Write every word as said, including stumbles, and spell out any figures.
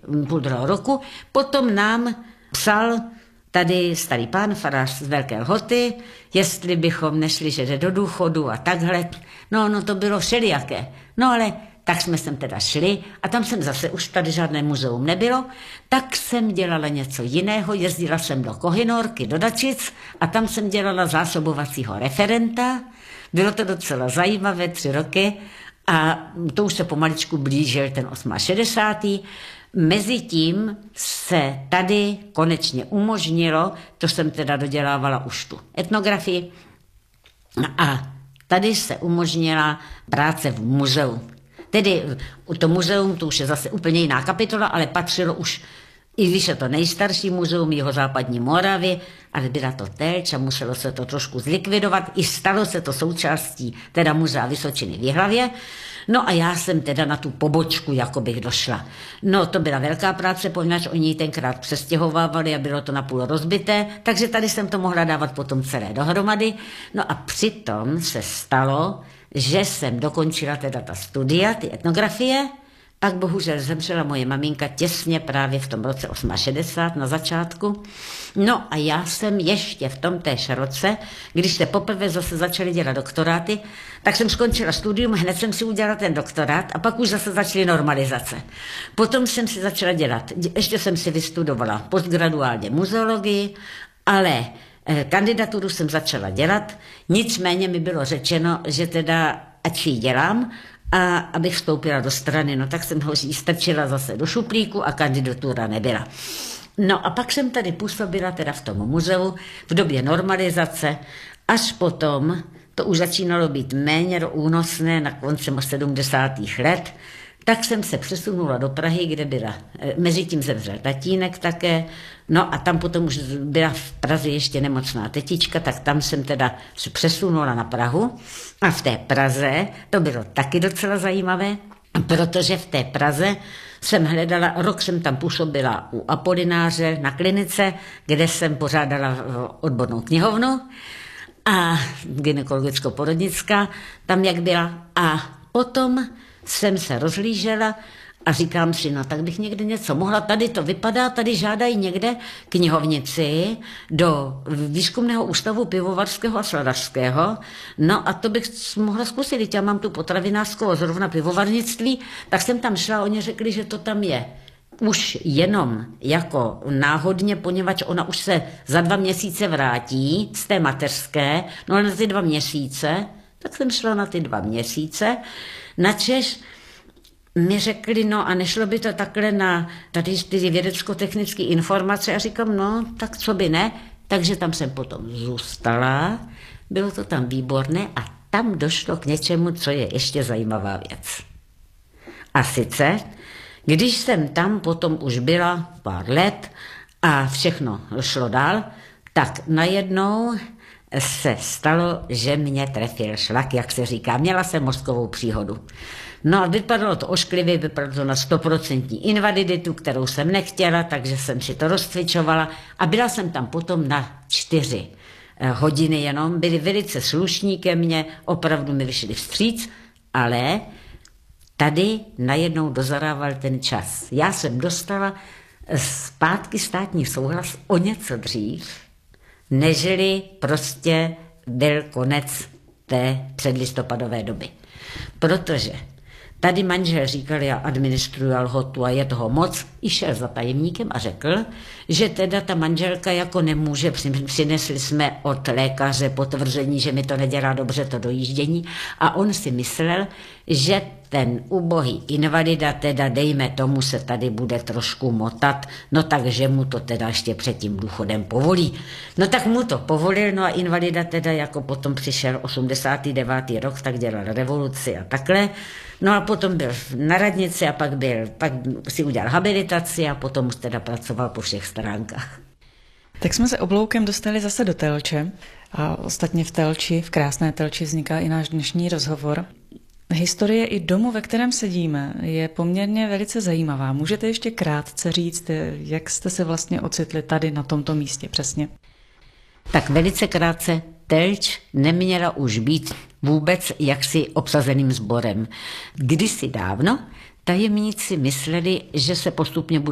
půl druhého roku. Potom nám psal tady starý pán, farář z Velké Lhoty, jestli bychom nešli, že jde do důchodu a takhle. No, no to bylo všelijaké. No ale tak jsme sem teda šli a tam jsem zase, už tady žádné muzeum nebylo, tak jsem dělala něco jiného, jezdila jsem do Kohynorky, do Dačic a tam jsem dělala zásobovacího referenta. Bylo to docela zajímavé, tři roky a to už se pomaličku blížil ten šedesátý osmý Mezitím se tady konečně umožnilo, to jsem teda dodělávala už tu etnografii, a tady se umožnila práce v muzeu. Tedy to muzeum, to už je zase úplně jiná kapitola, ale patřilo už, i když je to nejstarší muzeum jihozápadní Moravy, ale byla to Telč a muselo se to trošku zlikvidovat. I stalo se to součástí teda muzea Vysočiny v Jihlavě. No a já jsem teda na tu pobočku jako bych došla. No to byla velká práce, poněvadž oni ji tenkrát přestěhovávali a bylo to napůl rozbité, takže tady jsem to mohla dávat potom celé dohromady. No a přitom se stalo, že jsem dokončila teda ta studia, ty etnografie, pak bohužel zemřela moje maminka těsně právě v tom roce šedesátém osmém na začátku. No a já jsem ještě v tom též roce, když se poprvé zase začaly dělat doktoráty, tak jsem skončila studium, hned jsem si udělala ten doktorát a pak už zase začaly normalizace. Potom jsem si začala dělat, ještě jsem si vystudovala postgraduálně muzeologii, ale kandidaturu jsem začala dělat, nicméně mi bylo řečeno, že teda ať ji dělám, a abych vstoupila do strany, no tak jsem ho strčila zase do šuplíku a kandidatura nebyla. No a pak jsem tady působila teda v tom muzeu v době normalizace, až potom to už začínalo být méně únosné na konci sedmdesátých let, tak jsem se přesunula do Prahy, kde byla, mezi tím zemřel tatínek také, no a tam potom už byla v Praze ještě nemocná tetička, tak tam jsem teda se přesunula na Prahu a v té Praze, to bylo taky docela zajímavé, protože v té Praze jsem hledala, rok jsem tam působila u Apolináře na klinice, kde jsem pořádala odbornou knihovnu a gynekologicko-porodnická, tam jak byla, a potom jsem se rozhlížela a říkám si, no tak bych někde něco mohla, tady to vypadá, tady žádají někde knihovnici do výzkumného ústavu pivovarského a sladařského, no a to bych mohla zkusit, já mám tu potravinářskou a zrovna pivovarnictví, tak jsem tam šla, oni řekli, že to tam je už jenom jako náhodně, poněvadž ona už se za dva měsíce vrátí z té mateřské, no ale na ty dva měsíce, tak jsem šla na ty dva měsíce, načež mi řekli, no a nešlo by to takhle na tady ty vědecko-technické informace a říkám, no tak co by ne, takže tam jsem potom zůstala, bylo to tam výborné a tam došlo k něčemu, co je ještě zajímavá věc. A sice, když jsem tam potom už byla pár let a všechno šlo dál, tak najednou se stalo, že mě trefil šlak, jak se říká. Měla jsem mozkovou příhodu. No a vypadalo to ošklivě, vypadalo to na stoprocentní invaliditu, kterou jsem nechtěla, takže jsem si to rozcvičovala a byla jsem tam potom na čtyři hodiny jenom. Byli velice slušní ke mně, opravdu mi vyšli vstříc, ale tady najednou dozarával ten čas. Já jsem dostala zpátky státní souhlas o něco dřív, neželi prostě byl konec té předlistopadové doby. Protože tady manžel říkal, já administruju Lhotu a je toho moc, i šel za tajemníkem a řekl, že teda ta manželka jako nemůže, přinesli jsme od lékaře potvrzení, že mi to nedělá dobře to dojíždění a on si myslel, že ten ubohý invalida teda dejme tomu se tady bude trošku motat, no takže mu to teda ještě před tím důchodem povolí. No tak mu to povolil, no a invalida teda jako potom přišel osmdesátý devátý rok, tak dělal revoluci a takhle. No a potom byl na radnici a pak, byl, pak si udělal habilitaci a potom už teda pracoval po všech stránkách. Tak jsme se obloukem dostali zase do Telče a ostatně v Telči, v krásné Telči vzniká i náš dnešní rozhovor. Historie i domu, ve kterém sedíme, je poměrně velice zajímavá. Můžete ještě krátce říct, jak jste se vlastně ocitli tady na tomto místě přesně? Tak velice krátce, Telč neměla už být vůbec jaksi obsazeným sborem. Kdysi dávno tajemníci mysleli, že se postupně budou